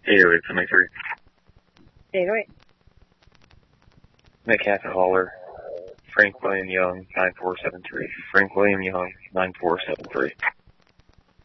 808-73. 808. Metcalf Haller. Frank William Young, 9473. Frank William Young, 9473.